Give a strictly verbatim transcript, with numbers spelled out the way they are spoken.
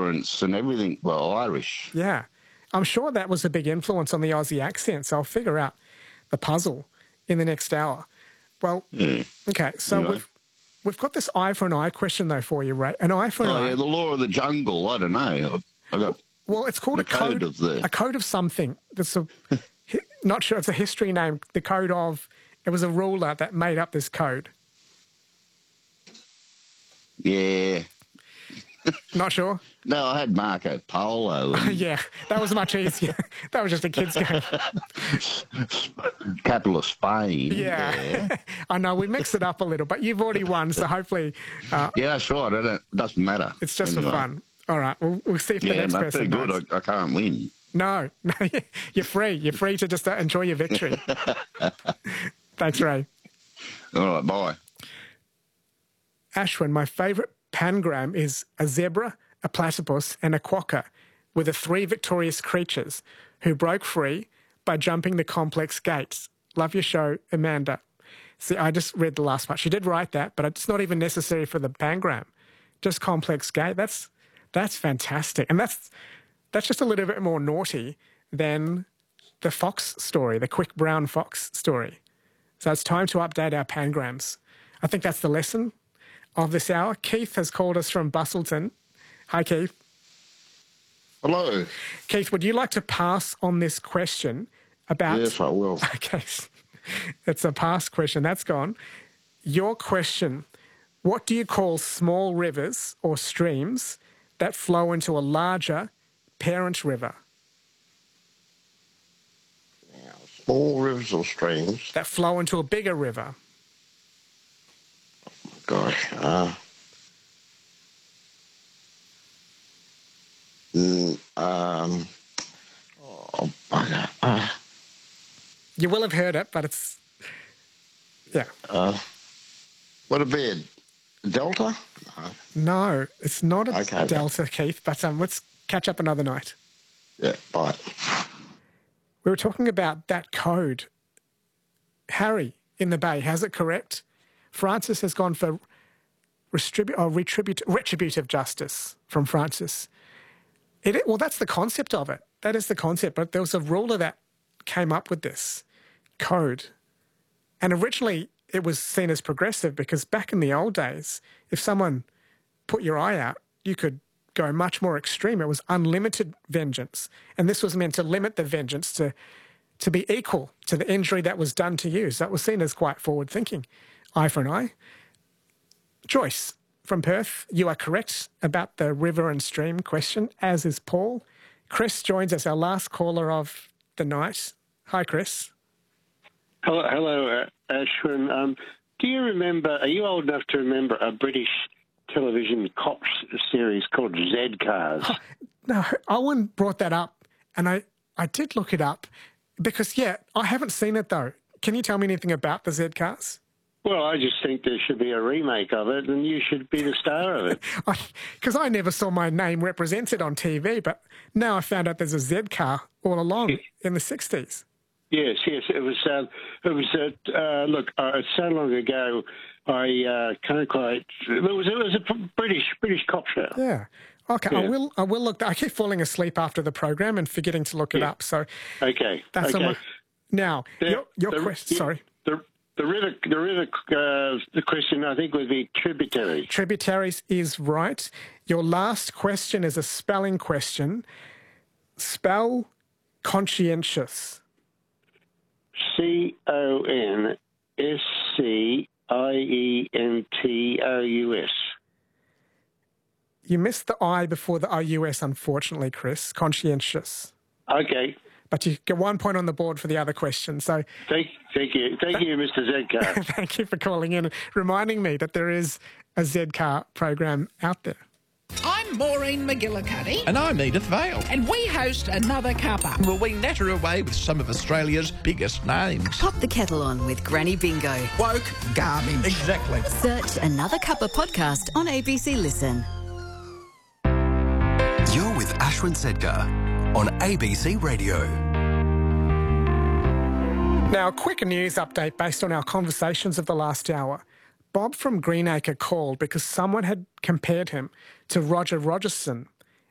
parents and everything were Irish. Yeah. I'm sure that was a big influence on the Aussie accent, so I'll figure out the puzzle in the next hour. Well, Yeah. okay, so You know. we've we've got this eye for an eye question, though, for you, Ray. An eye for an Oh, eye. yeah, the law of the jungle. I don't know. I got Well, it's called the a code, code of the... a code of something. That's a, hi- not sure. It's a history name. The code of, it was a ruler that made up this code. Yeah. Not sure? No, I had Marco Polo and Yeah, that was much easier. That was just a kid's game. capital of Spain. Yeah. I know, we mixed it up a little, but you've already won, so hopefully uh, Yeah, that's right. It don't- doesn't matter. it's just for Anyway. fun. All right, we'll, we'll see if the Yeah, next no, person too good. knows. I, I can't win. No, no, you're free. You're free to just uh, enjoy your victory. Thanks, Ray. All right, bye. Ashwin, my favourite pangram is a zebra, a platypus and a quokka were the three victorious creatures who broke free by jumping the complex gates. Love your show, Amanda. See, I just read the last part. She did write that, but it's not even necessary for the pangram. Just complex gate. That's that's fantastic. And that's that's just a little bit more naughty than the fox story, the quick brown fox story. So it's time to update our pangrams. I think that's the lesson of this hour. Keith has called us from Bustleton. Hi, Keith. Hello. Keith, would you like to pass on this question about... Yes, I will. Okay, it's a pass question. That's gone. Your question, what do you call small rivers or streams that flow into a larger parent river? Small rivers or streams. That flow into a bigger river. Gosh. Uh, mm, um, oh, bugger. Uh, You will have heard it, but it's... Yeah. uh, what a bed. Delta? No. No, it's not a Okay. delta, Keith, but um, let's catch up another night. Yeah, bye. We were talking about that code. Harry in the Bay has it correct. Francis has gone for restribu- or retribut- retributive justice from Francis. It, well, that's the concept of it. That is the concept. But there was a ruler that came up with this code. And originally it was seen as progressive because back in the old days, if someone put your eye out, you could go much more extreme. It was unlimited vengeance. And this was meant to limit the vengeance to, to be equal to the injury that was done to you. So that was seen as quite forward thinking. Eye for an eye. Joyce from Perth, you are correct about the river and stream question, as is Paul. Chris joins us, our last caller of the night. Hi, Chris. Hello, hello uh, Ashwin. Um, do you remember, are you old enough to remember a British television cops series called Z Cars? Oh, no, Owen brought that up, and I, I did look it up because, yeah, I haven't seen it, though. Can you tell me anything about the Z Cars? Well, I just think there should be a remake of it, and you should be the star of it. Because I, I never saw my name represented on T V, but now I found out there's a Z car all along in the sixties. Yes, yes, it was. Uh, it was. Uh, uh, look, uh, so long ago, I uh, can't quite. It was. It was a British British cop show. Yeah. Okay. Yeah. I will. I will look. I keep falling asleep after the program and forgetting to look it Yeah. up. So Okay. that's okay. on my, now The- your your the- question. Sorry. The the river. The river. Uh, the question I think would be tributary. Tributaries is right. Your last question is a spelling question. Spell conscientious. C O N S C I E N T O U S. You missed the I before the O U S, unfortunately, Chris. Conscientious. Okay. But you get one point on the board for the other question. So Thank, thank you. Thank you, Mister Zedcar. thank you for calling in and reminding me that there is a Z-Car program out there. I'm Maureen McGillicuddy, And I'm Edith Vale. and we host Another Cuppa. Will we natter away with some of Australia's biggest names? Pop the kettle on with Granny Bingo. Woke garbage. Exactly. Search Another Cuppa podcast on A B C Listen. You're with Ashwin Sedgar on A B C Radio. Now, a quick news update based on our conversations of the last hour. Bob from Greenacre called because someone had compared him to Roger Rogerson